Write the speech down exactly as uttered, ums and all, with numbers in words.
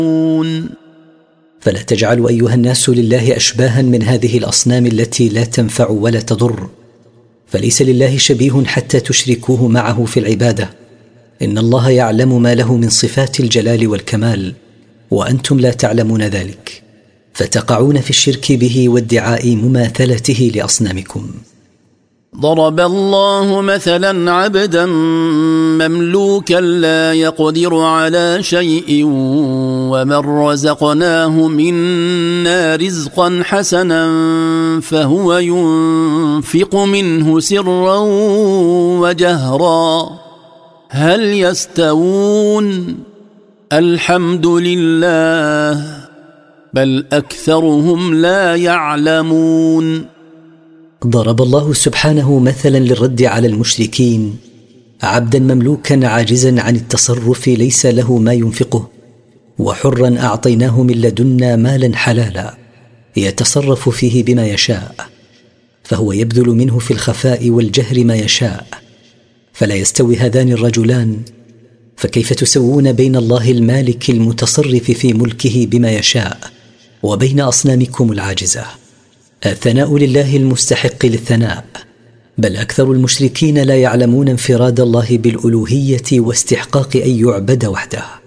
فلا تجعلوا أيها الناس لله أشباها من هذه الأصنام التي لا تنفع ولا تضر، فليس لله شبيه حتى تشركوه معه في العبادة. إن الله يعلم ما له من صفات الجلال والكمال وأنتم لا تعلمون ذلك، فتقعون في الشرك به وادعاء مماثلته لأصنامكم. ضرب الله مثلا عبدا مملوكا لا يقدر على شيء ومن رزقناه منا رزقا حسنا فهو ينفق منه سرا وجهرا هل يستوون؟ الحمد لله بل أكثرهم لا يعلمون. ضرب الله سبحانه مثلا للرد على المشركين عبدا مملوكا عاجزا عن التصرف ليس له ما ينفقه، وحرا أعطيناه من لدنا مالا حلالا يتصرف فيه بما يشاء، فهو يبذل منه في الخفاء والجهر ما يشاء، فلا يستوي هذان الرجلان. فكيف تسوون بين الله المالك المتصرف في ملكه بما يشاء وبين أصنامكم العاجزة؟ الثناء لله المستحق للثناء، بل أكثر المشركين لا يعلمون انفراد الله بالألوهية واستحقاق أن يعبد وحده.